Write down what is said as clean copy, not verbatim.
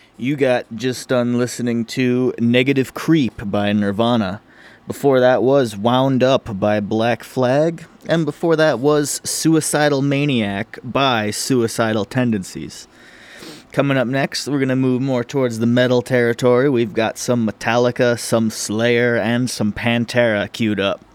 You got just done listening to Negative Creep by Nirvana. Before that was Wound Up by Black Flag. And before that was Suicidal Maniac by Suicidal Tendencies. Coming up next, we're going to move more towards the metal territory. We've got some Metallica, some Slayer, and some Pantera queued up.